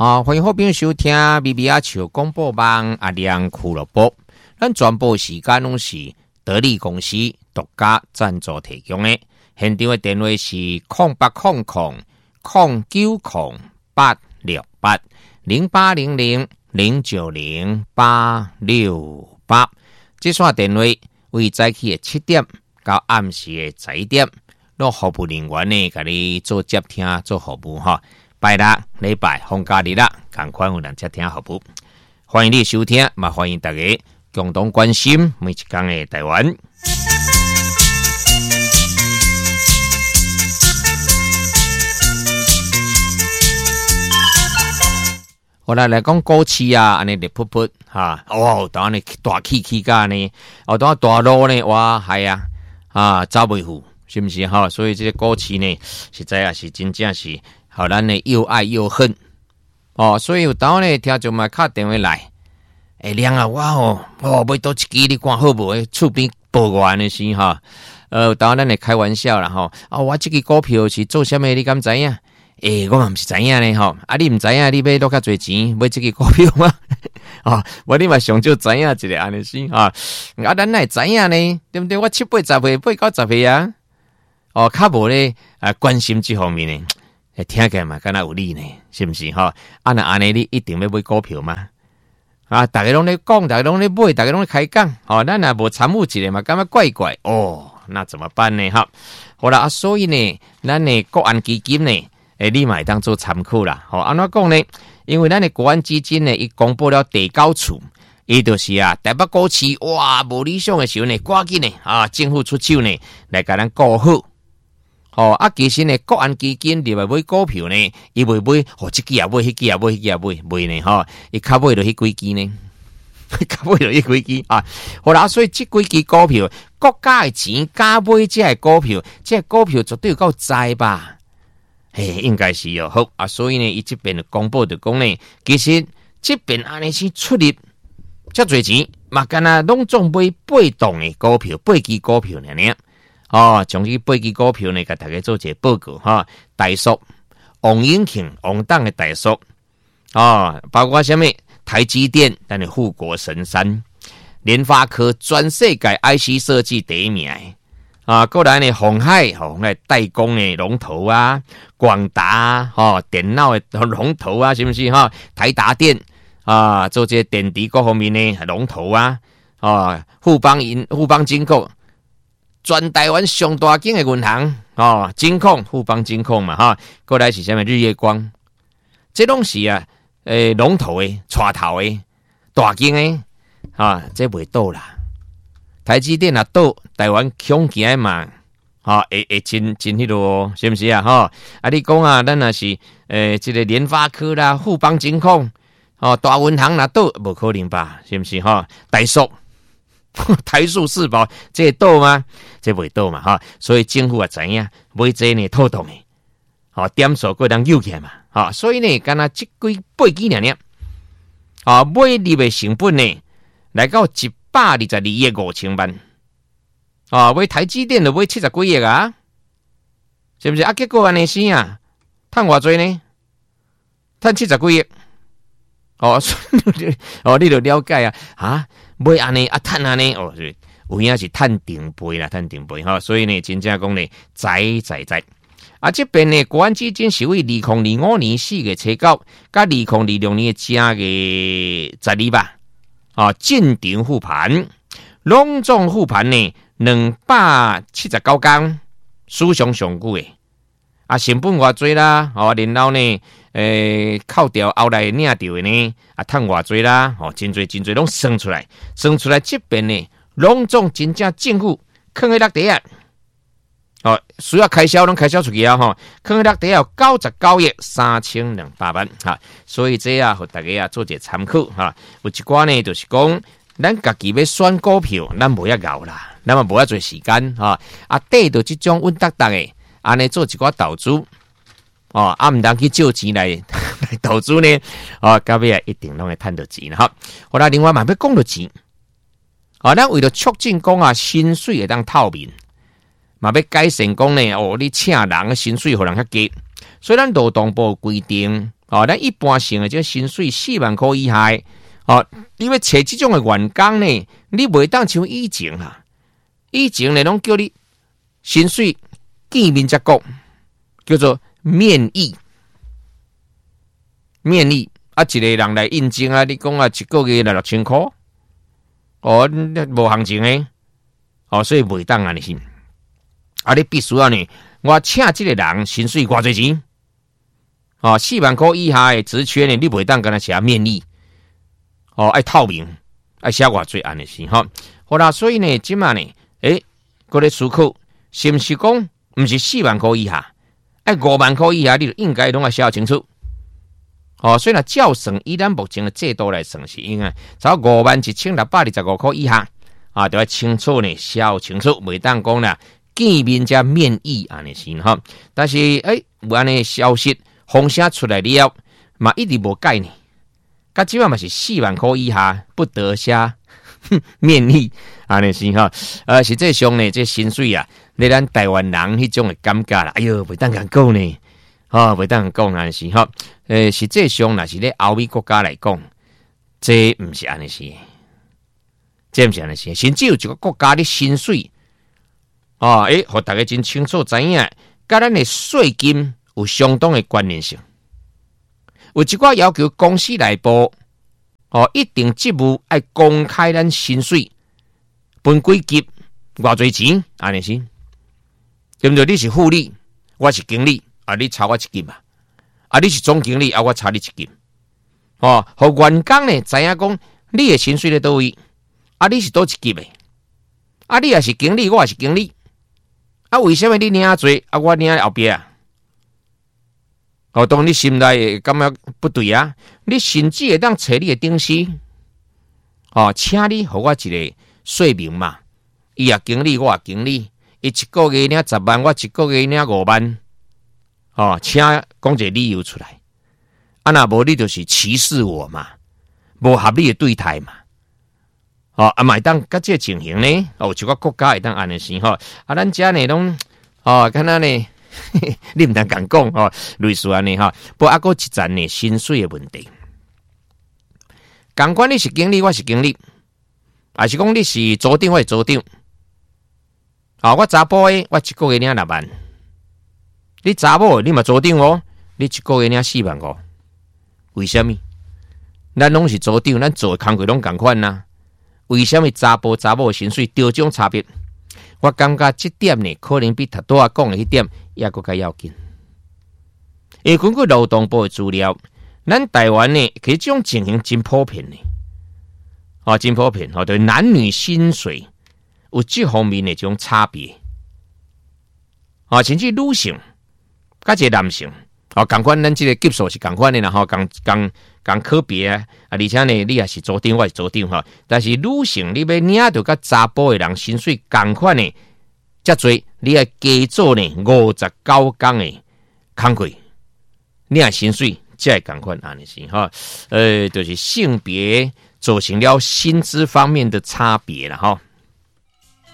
欢迎好朋友收听咪咪阿笑广播网阿亮俱乐部。咱全部时间拢是得力公司独家赞助提供的。现场的电话是0800-860-090-868。这线电话为早起的7点到暗时的11点，让服务人员呢给你做接听做服务哈。拜六、礼拜、放假日啦，赶快有人接听服务。欢迎你收听，嘛欢迎大家共同关心每一天的台湾。我来讲股市啊，安尼热噗噗哈，当然大起价呢，当大路呢，哇系走袂赴，是不是哈？所以这个股市呢，实在也是真正是，好咱呢又爱又恨所以有当呢，听众嘛打电话来，亮啊，我买多一支你看好无？厝边报我安尼是哈，当然咱来开玩笑啦吼，我这个股票是做啥物？你敢知影？我嘛不是知影呢吼，你唔知影，你买多较侪钱买这个股票吗？我你嘛上少知影一个安尼是咱哪会知影呢？对不对？我7、8、10岁，8、9、10岁啊，较无咧关心这方面呢，听起来嘛敢若有理呢，是不是哈？那安尼你一定要买股票吗？大家拢咧讲，大家拢咧买，大家拢咧开讲，咱也无参与一个嘛，感觉怪怪那怎么办呢？哈，好啦，所以呢，咱的国安基金呢。你嘛会当做参考啦，安怎讲呢？因为咱的国安基金呢，伊公布了第9次，伊就是台北股市无理想的时候呢，赶紧呢政府出手呢来甲咱顾好。其实呢，国安基金入来买股票呢，伊袂买，这支也买，迄支也买，迄支也买呢，伊较买着迄几支呢，较买着迄几支好啦，所以这几支股票，国家的钱加买这个股票，这个股票绝对有够栽吧？应该是好所以呢，伊这边的公布就讲呢，其实这边安尼是出入遮侪钱，嘛干那拢总买被动的股票，8支股票呢将这8支股票呢，给大家做一个报告大叔王永庆王党的大叔包括什么台积电，咱的护国神山，联发科全世界 IC 设计第一名过来呢，鸿海代工的龙头广达电脑的龙头是不是台达电做这些电池各方面的龙头富邦金控，全台湾上大间的银行金控富邦金控嘛过来是什么日月光，这拢是龙头的带头的大间的这袂倒啦。台积电倒台湾恐起来嘛，会真迄落，是不是你讲咱若是这个联发科啦、富邦金控大银行倒无可能吧？是不是台塑台塑四宝这会倒吗？这袂倒嘛所以政府也知影买这呢套动的点数个人诱起来嘛所以呢，干那这几8支尔买入的成本呢，来到122亿5千万买台积电就买70几亿是不是结果安尼是赚偌济呢？赚70几亿你就了解买安尼赚安尼有影是赚定倍啦，赚定倍所以呢，真正讲呢，在这边呢，国安基金是为2025年4月7号甲2026年正月12吧进场复盘，拢总复盘呢279天，史上上久的成本偌济啦然后呢扣掉后来领掉的呢赚偌济啦真侪拢算出来这边呢拢总真正政府囥喺落地需要开销拢开销出去囥喺落地99亿3200万所以这互大家做一个参考有一寡呢就是讲咱家己要选股票，咱无遐熬啦，咱嘛无遐多时间缀到这种稳当当的安尼做一寡投资唔当去借钱来投资呢到尾一定拢会赚到钱好啦，另外嘛要讲到钱咱为了促进讲薪水会当透明，嘛要改善讲呢你请人薪水互人较低，所以咱劳动部规定咱一般性的这薪水4万块以下的，你要找这种的员工呢，你袂当像以前啦，以前呢拢叫你薪水见面才讲，叫做面议。面议啊，一个人来应征啊，你讲啊，一个月来6000块，无行情诶，所以袂当安尼先。你必须要呢，我请这个人薪水偌侪钱，4万块以下的职缺呢，你袂当跟他写面议，爱透明，爱写偌侪安尼先好啦，所以呢，即嘛呢，搁咧思考，是毋是讲毋是4万块以下，5万块以下，你就应该拢要写清楚。所以呢，照算以咱目前的制度来算，是应该只要51625块以下都要清楚呢，写清楚，袂当讲啦见面加面议安尼先哈。但是有安尼消息风声出来了，嘛一直无改呢。甲即摆嘛是4万块以下不得写面议安尼先哈。实际上呢，这薪水啊，你咱台湾人迄种的感觉啦，哎哟，袂当咁讲呢。袂当讲安尼是吼，实际上若是咧欧美国家来讲，这毋是安尼是，这毋是安尼是，甚至有一个国家的薪水，互大家真清楚知影，甲咱的税金有相当的关联性。有一寡要求公司内部，一定职务要公开咱薪水，分几级，偌侪钱，安尼是，对不对？你是副理，我是经理。你差我一级嘛？你是总经理，我差你一级。互员工呢知影讲，你的薪水咧倒位，你是倒一级的？你也是经理，我也是经理。为什么你领侪，我领后壁啊？当你心内感觉不对啊，你甚至会当找你的顶司，请你互我一个说明嘛。伊也经理，我也经理，伊一个月领10万，我一个月领5万。请讲一个理由出来，若无你就是歧视我嘛，无合理的对待嘛，嘛会当甲这情形呢，有一个国家会当安尼先咱遮呢拢敢若呢，你毋通敢讲类似安尼不过还一层呢薪水的问题。同款你是经理，我是经理，还是讲你是组长，我是组长，我查甫的，我一个月领6万。你查某你嘛组长你一个月领4万5，为什么？咱拢是组长，咱做的工作拢同款呐。为什么查甫的薪水调种差别？我感觉这点呢，可能比头拄仔讲的迄点也更加要紧。因为根据劳动部的资料，咱台湾呢，其实这种情形真普遍呢。真普遍对男女薪水有这方面的这种差别。甚至女性。甲一个男性，同款咱这个级数是同款的啦，共可别而且呢，你也是组长，我是组长但是女性你要领到甲查甫的人薪水同款的，遮多你要加做呢59天的工作，你的薪水才会同款安尼是就是性别造成了薪资方面的差别啦